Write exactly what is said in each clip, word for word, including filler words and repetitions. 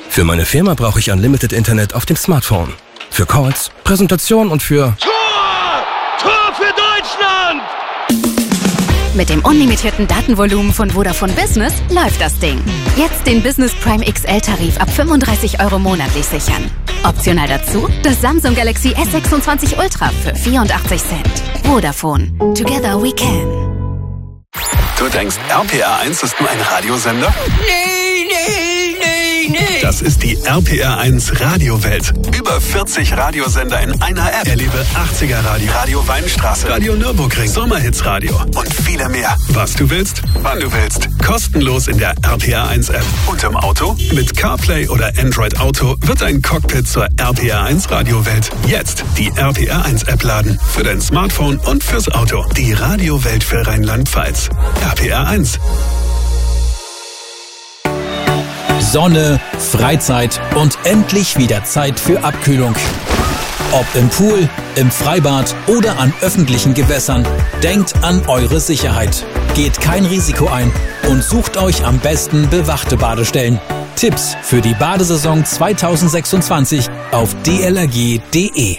Für meine Firma brauche ich Unlimited Internet auf dem Smartphone. Für Calls, Präsentation und für... Tor! Tor für Deutschland! Mit dem unlimitierten Datenvolumen von Vodafone Business läuft das Ding. Jetzt den Business Prime X L-Tarif ab fünfunddreißig Euro monatlich sichern. Optional dazu das Samsung Galaxy S sechsundzwanzig Ultra für vierundachtzig Cent. Vodafone. Together we can. Du denkst, R P R eins ist nur ein Radiosender? Nee, nee, nee, nee. Das ist die R P R eins Radiowelt. Über vierzig Radiosender in einer App. Erlebe achtziger Radio, Radio Weinstraße, Radio Nürburgring, Sommerhitsradio und viele mehr. Was du willst, wann du willst. Kostenlos in der R P R eins App. Und im Auto? Mit CarPlay oder Android Auto wird ein Cockpit zur R P R eins Radiowelt. Jetzt die R P R eins App laden. Für dein Smartphone und fürs Auto. Die Radiowelt für Rheinland-Pfalz. R P R eins. Sonne, Freizeit und endlich wieder Zeit für Abkühlung. Ob im Pool, im Freibad oder an öffentlichen Gewässern, denkt an eure Sicherheit. Geht kein Risiko ein und sucht euch am besten bewachte Badestellen. Tipps für die Badesaison zweitausendsechsundzwanzig auf d l r g punkt d e.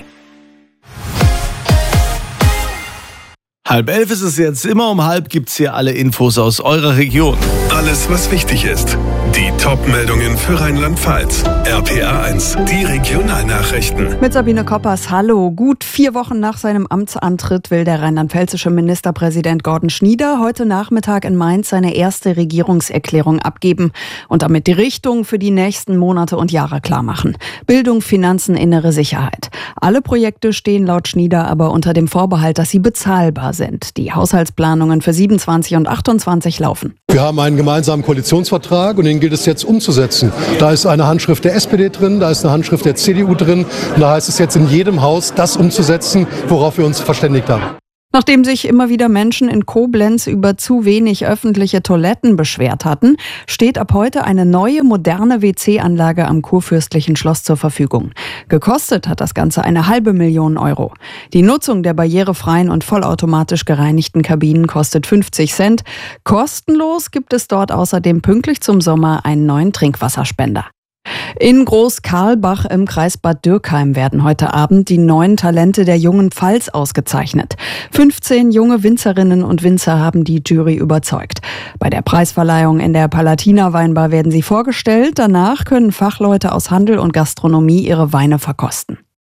Halb elf ist es jetzt, immer um halb gibt's hier alle Infos aus eurer Region. Alles, was wichtig ist. Die Top-Meldungen für Rheinland-Pfalz. R P R eins, die Regionalnachrichten. Mit Sabine Koppers, hallo. Gut vier Wochen nach seinem Amtsantritt will der rheinland-pfälzische Ministerpräsident Gordon Schnieder heute Nachmittag in Mainz seine erste Regierungserklärung abgeben und damit die Richtung für die nächsten Monate und Jahre klar machen. Bildung, Finanzen, innere Sicherheit. Alle Projekte stehen laut Schnieder aber unter dem Vorbehalt, dass sie bezahlbar sind. Die Haushaltsplanungen für siebenundzwanzig und achtundzwanzig laufen. Wir haben einen gemeinsamen Koalitionsvertrag und den gilt es jetzt umzusetzen. Da ist eine Handschrift der S P D drin, da ist eine Handschrift der C D U drin und da heißt es jetzt in jedem Haus, das umzusetzen, worauf wir uns verständigt haben. Nachdem sich immer wieder Menschen in Koblenz über zu wenig öffentliche Toiletten beschwert hatten, steht ab heute eine neue, moderne W C-Anlage am Kurfürstlichen Schloss zur Verfügung. Gekostet hat das Ganze eine halbe Million Euro. Die Nutzung der barrierefreien und vollautomatisch gereinigten Kabinen kostet fünfzig Cent. Kostenlos gibt es dort außerdem pünktlich zum Sommer einen neuen Trinkwasserspender. In Groß-Karlbach im Kreis Bad Dürkheim werden heute Abend die neuen Talente der jungen Pfalz ausgezeichnet. fünfzehn junge Winzerinnen und Winzer haben die Jury überzeugt. Bei der Preisverleihung in der Palatina Weinbar werden sie vorgestellt. Danach können Fachleute aus Handel und Gastronomie ihre Weine verkosten.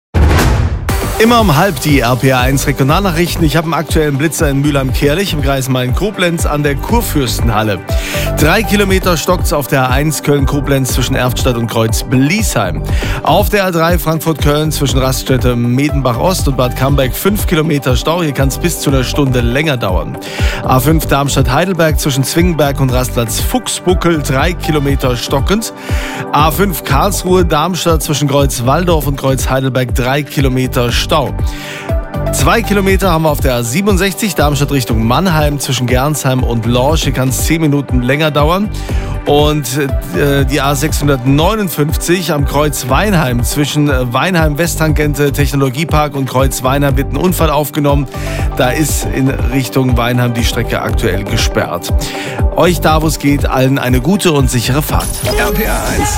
Immer um halb die R P R eins Regionalnachrichten. Ich habe einen aktuellen Blitzer in Mülheim-Kärlich im Kreis Main-Koblenz an der Kurfürstenhalle. Drei Kilometer stockt's auf der A eins Köln-Koblenz zwischen Erftstadt und Kreuz-Bliesheim. Auf der A drei Frankfurt-Köln zwischen Raststätte Medenbach-Ost und Bad Camberg fünf Kilometer Stau. Hier kann es bis zu einer Stunde länger dauern. A fünf Darmstadt-Heidelberg zwischen Zwingenberg und Rastplatz Fuchsbuckel drei Kilometer stockend. A fünf Karlsruhe-Darmstadt zwischen Kreuz-Walldorf und Kreuz-Heidelberg drei Kilometer Stau. Stau. Zwei Kilometer haben wir auf der A siebenundsechzig, Darmstadt Richtung Mannheim, zwischen Gernsheim und Lorsch. Hier kann es zehn Minuten länger dauern. Und äh, die A sechshundertneunundfünfzig am Kreuz Weinheim, zwischen äh, Weinheim Westtangente, Technologiepark und Kreuz Weinheim wird ein Unfall aufgenommen. Da ist in Richtung Weinheim die Strecke aktuell gesperrt. Euch da, wo es geht, allen eine gute und sichere Fahrt. R P R eins.